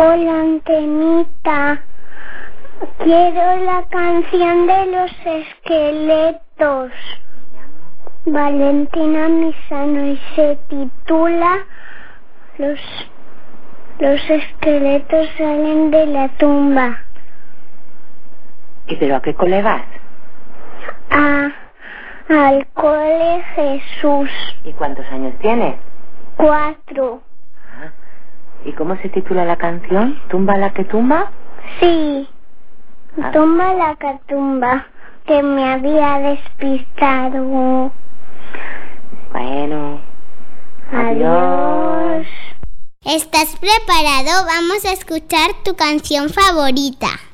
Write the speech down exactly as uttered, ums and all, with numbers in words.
Hola, Antenita. Quiero la canción de los esqueletos. Valentina Misano, y se titula Los, los esqueletos salen de la tumba. ¿Y pero a qué cole vas? A, al cole Jesús. ¿Y cuántos años tienes? Cuatro. Ah, ¿y cómo se titula la canción? ¿Tumba la que tumba? Sí, Ah. tumba la catumba, que me había despistado. Bueno, Adiós. ¿Estás preparado? Vamos a escuchar tu canción favorita.